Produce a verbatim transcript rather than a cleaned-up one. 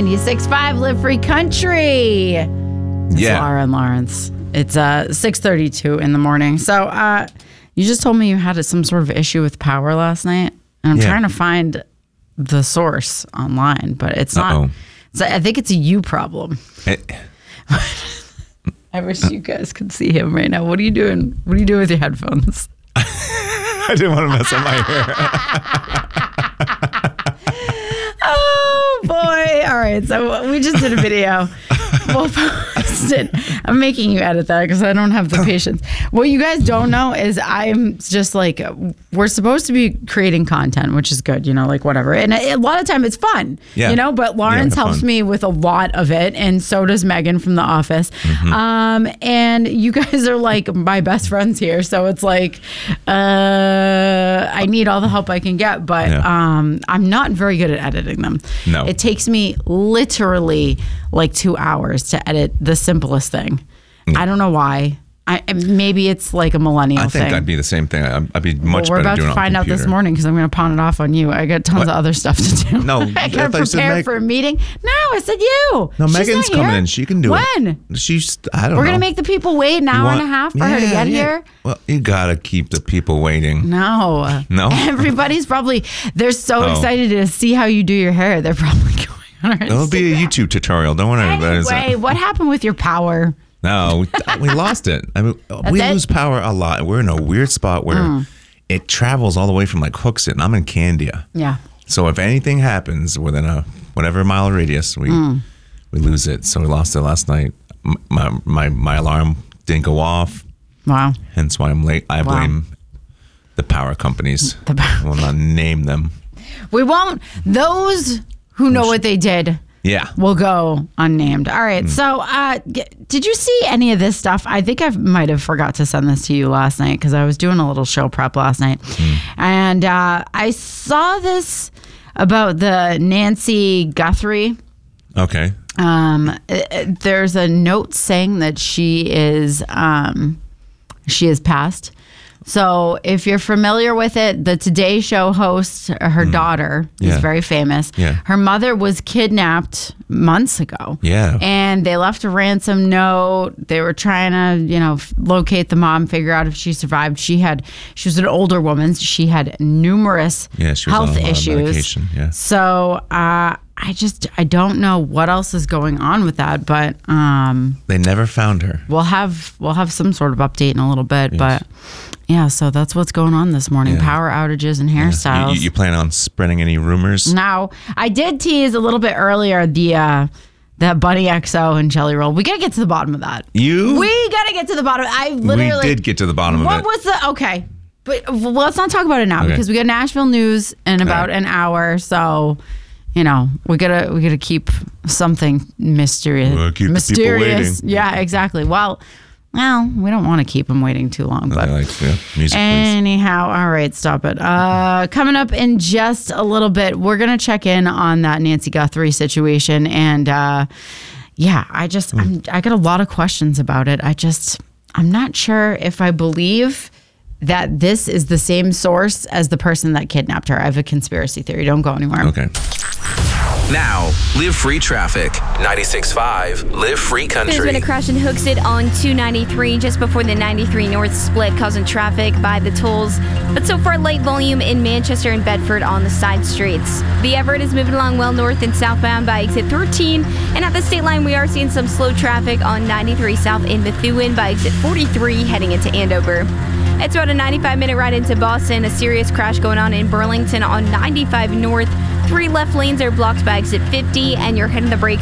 ninety-six point five Live Free Country. It's Yeah. Laura and Lawrence. It's uh, six thirty-two in the morning. So uh, you just told me you had some sort of issue with power last night. And I'm Yeah. trying to find the source online, but it's Uh-oh. not. It's, I think it's a you problem. It- I wish you guys could see him right now. What are you doing? What are you doing with your headphones? I didn't want to mess up my hair. Oh, boy. All right. So we just did a video. We'll post it. I'm making you edit that because I don't have the patience. What you guys don't know is I'm just like, we're supposed to be creating content, which is good, you know, like whatever. And a, a lot of time it's fun, Yeah. you know, but Lawrence Yeah, helps fun. me with a lot of it. And so does Megan from The Office. Mm-hmm. Um, and you guys are like my best friends here. So it's like, uh, I need all the help I can get, but Yeah. um, I'm not very good at editing them. No. It takes me literally like two hours to edit the simplest thing. I don't know why. I maybe it's like a millennial I think thing. I'd be the same thing. I'd, I'd be well, much we're better about doing to it on find out this computer. morning because I'm going to pawn it off on you. I got tons What? of other stuff to do. No, I I got thought you said prepared Meg- for a meeting. No, I said you. No, She's Megan's not here. coming in. She can do it. When? She's, I don't We're know. going to make the people wait an You hour want- and a half for her to Yeah, get yeah. here. Well, you got to keep the people waiting. No. No? Everybody's probably, they're so Oh. excited to see how you do your hair. They're probably going on our It'll be a Instagram. YouTube tutorial. Don't worry about it. Anyway, what happened with your power? No, we, we lost it. I mean, we it? lose power a lot. We're in a weird spot where it travels all the way from like Hooksett, and I'm in Candia. Yeah. So if anything happens within a whatever mile radius, we we lose it. So we lost it last night. M- My my my alarm didn't go off, Wow. hence why I'm late. I Wow. blame the power companies. The power- I will not name them. We won't. Those who know what they did Yeah. will go unnamed. All right. So, uh, g- did you see any of this stuff? I think I might have forgot to send this to you last night because I was doing a little show prep last night, and uh, I saw this about the Nancy Guthrie. Okay. Um, uh, uh, there's a note saying that she is um, she is passed. So if you're familiar with it, the Today Show host, her daughter is Yeah. very famous. Yeah. Her mother was kidnapped months ago. Yeah. And they left a ransom note. They were trying to, you know, f- locate the mom, figure out if she survived. She had, she was an older woman. She had numerous Yeah, she was on health a lot of issues. medication, yeah. So uh, I just, I don't know what else is going on with that, but um, They never found her. we'll have we'll have some sort of update in a little bit. But yeah, so that's what's going on this morning: Yeah. power outages and You, hairstyles. you, you plan on spreading any rumors? Now, I did tease a little bit earlier the uh, that Bunny X O and Jelly Roll. We gotta get to the bottom of that. You? We gotta get to the bottom. I We literally did get to the bottom of What it. was the okay? But well, let's not talk about it now Okay. because we got Nashville news in about right. an hour. So, you know, we gotta we gotta keep something mysterious. We'll keep the people mysterious. waiting. Yeah, exactly. Well, well, we don't want to keep them waiting too long, I but. like yeah, music, please. Anyhow, all right, stop it. Uh, coming up in just a little bit, we're gonna check in on that Nancy Guthrie situation, and uh, yeah, I just I'm, I got a lot of questions about it. I just I'm not sure if I believe that this is the same source as the person that kidnapped her. I have a conspiracy theory. Don't go anywhere. Okay. Now, Live Free Traffic. ninety-six point five Live Free Country. There's been a crash in Hooksett on two ninety-three just before the ninety-three North split, causing traffic by the tolls. But so far, light volume in Manchester and Bedford on the side streets. The Everett is moving along well north and southbound by exit thirteen. And at the state line, we are seeing some slow traffic on ninety-three south in Methuen by exit forty-three heading into Andover. It's about a ninety-five minute ride into Boston. A serious crash going on in Burlington on ninety-five north. Three left lanes are blocked by exit fifty, and you're hitting the brakes